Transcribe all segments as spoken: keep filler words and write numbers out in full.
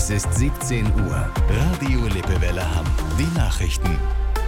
Es ist siebzehn Uhr. Radio Lippewelle Hamm. Die Nachrichten.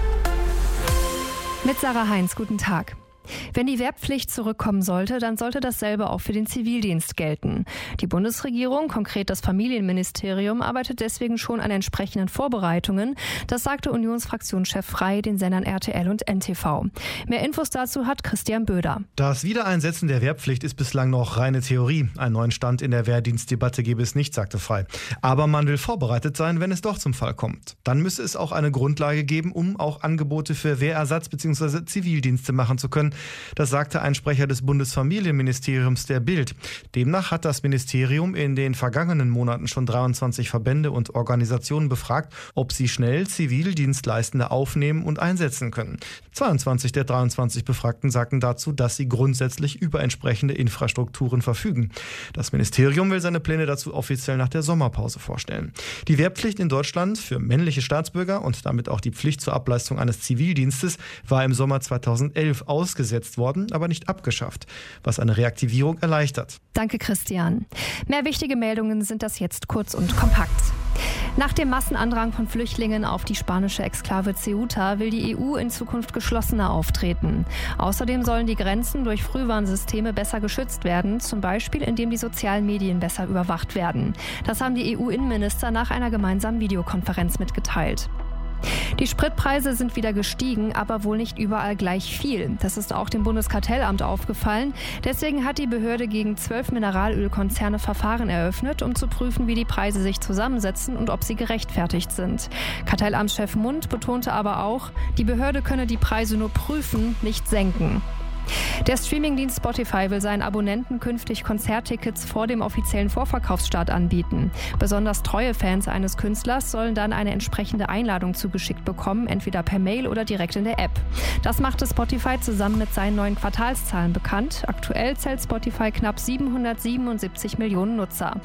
Mit Sarah Heinz, guten Tag. Wenn die Wehrpflicht zurückkommen sollte, dann sollte dasselbe auch für den Zivildienst gelten. Die Bundesregierung, konkret das Familienministerium, arbeitet deswegen schon an entsprechenden Vorbereitungen. Das sagte Unionsfraktionschef Frey den Sendern R T L und N T V. Mehr Infos dazu hat Christian Böder. Das Wiedereinsetzen der Wehrpflicht ist bislang noch reine Theorie. Einen neuen Stand in der Wehrdienstdebatte gebe es nicht, sagte Frey. Aber man will vorbereitet sein, wenn es doch zum Fall kommt. Dann müsse es auch eine Grundlage geben, um auch Angebote für Wehrersatz bzw. Zivildienste machen zu können. Das sagte ein Sprecher des Bundesfamilienministeriums der Bild. Demnach hat das Ministerium in den vergangenen Monaten schon dreiundzwanzig Verbände und Organisationen befragt, ob sie schnell Zivildienstleistende aufnehmen und einsetzen können. zweiundzwanzig der dreiundzwanzig Befragten sagten dazu, dass sie grundsätzlich über entsprechende Infrastrukturen verfügen. Das Ministerium will seine Pläne dazu offiziell nach der Sommerpause vorstellen. Die Wehrpflicht in Deutschland für männliche Staatsbürger und damit auch die Pflicht zur Ableistung eines Zivildienstes war im Sommer zweitausendelf ausgesetzt worden, aber nicht abgeschafft, was eine Reaktivierung erleichtert. Danke, Christian. Mehr wichtige Meldungen sind das jetzt kurz und kompakt. Nach dem Massenandrang von Flüchtlingen auf die spanische Exklave Ceuta will die E U in Zukunft geschlossener auftreten. Außerdem sollen die Grenzen durch Frühwarnsysteme besser geschützt werden, zum Beispiel indem die sozialen Medien besser überwacht werden. Das haben die E U-Innenminister nach einer gemeinsamen Videokonferenz mitgeteilt. Die Spritpreise sind wieder gestiegen, aber wohl nicht überall gleich viel. Das ist auch dem Bundeskartellamt aufgefallen. Deswegen hat die Behörde gegen zwölf Mineralölkonzerne Verfahren eröffnet, um zu prüfen, wie die Preise sich zusammensetzen und ob sie gerechtfertigt sind. Kartellamtschef Mund betonte aber auch, die Behörde könne die Preise nur prüfen, nicht senken. Der Streamingdienst Spotify will seinen Abonnenten künftig Konzerttickets vor dem offiziellen Vorverkaufsstart anbieten. Besonders treue Fans eines Künstlers sollen dann eine entsprechende Einladung zugeschickt bekommen, entweder per Mail oder direkt in der App. Das machte Spotify zusammen mit seinen neuen Quartalszahlen bekannt. Aktuell zählt Spotify knapp siebenhundertsiebenundsiebzig Millionen Nutzer.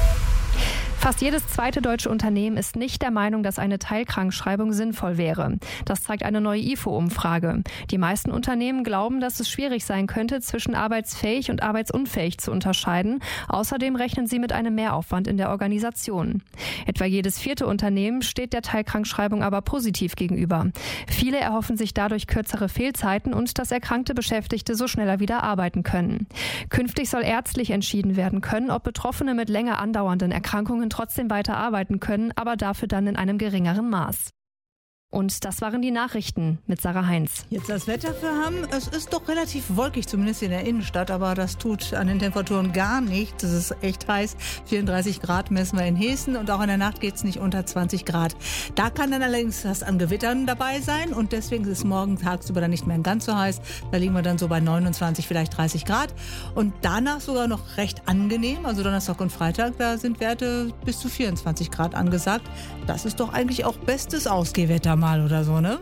Fast jedes zweite deutsche Unternehmen ist nicht der Meinung, dass eine Teilkrankschreibung sinnvoll wäre. Das zeigt eine neue I F O-Umfrage. Die meisten Unternehmen glauben, dass es schwierig sein könnte, zwischen arbeitsfähig und arbeitsunfähig zu unterscheiden. Außerdem rechnen sie mit einem Mehraufwand in der Organisation. Etwa jedes vierte Unternehmen steht der Teilkrankschreibung aber positiv gegenüber. Viele erhoffen sich dadurch kürzere Fehlzeiten und dass erkrankte Beschäftigte so schneller wieder arbeiten können. Künftig soll ärztlich entschieden werden können, ob Betroffene mit länger andauernden Erkrankungen trotzdem weiter arbeiten können, aber dafür dann in einem geringeren Maß. Und das waren die Nachrichten mit Sarah Heinz. Jetzt das Wetter für Hamm. Es ist doch relativ wolkig, zumindest in der Innenstadt, aber das tut an den Temperaturen gar nichts. Es ist echt heiß. vierunddreißig Grad messen wir in Hessen und auch in der Nacht geht es nicht unter zwanzig Grad. Da kann dann allerdings was an Gewittern dabei sein und deswegen ist es morgen tagsüber dann nicht mehr ganz so heiß. Da liegen wir dann so bei neunundzwanzig, vielleicht dreißig Grad und danach sogar noch recht angenehm. Also Donnerstag und Freitag, da sind Werte bis zu vierundzwanzig Grad angesagt. Das ist doch eigentlich auch bestes Ausgehwetter mal oder so, ne?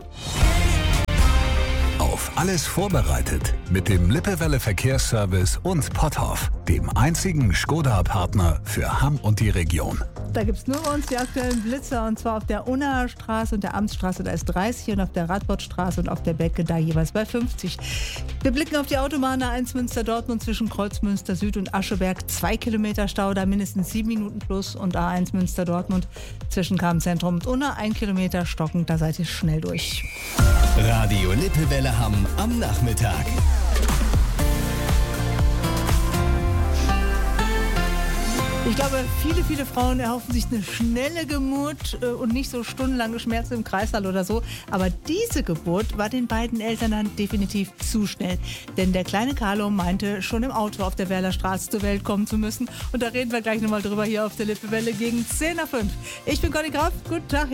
Auf alles vorbereitet mit dem Lippewelle Verkehrsservice und Potthoff, dem einzigen Skoda-Partner für Hamm und die Region. Da gibt es nur bei uns die aktuellen Blitzer und zwar auf der Unnaer Straße und der Amtsstraße, da ist dreißig und auf der Radbottstraße und auf der Becke da jeweils bei fünfzig. Wir blicken auf die Autobahn A eins Münster-Dortmund zwischen Kreuzmünster Süd und Ascheberg. Zwei Kilometer Stau, da mindestens sieben Minuten plus und A eins Münster-Dortmund zwischen Kammzentrum und Unna ein Kilometer stockend, da seid ihr schnell durch. Radio Lippewelle Hamm am Nachmittag. Ich glaube, viele, viele Frauen erhoffen sich eine schnelle Geburt äh, und nicht so stundenlange Schmerzen im Kreißsaal oder so. Aber diese Geburt war den beiden Eltern dann definitiv zu schnell. Denn der kleine Carlo meinte, schon im Auto auf der Werlerstraße zur Welt kommen zu müssen. Und da reden wir gleich nochmal drüber hier auf der Lippewelle gegen zehn nach fünf. Ich bin Conny Graf. Guten Tag.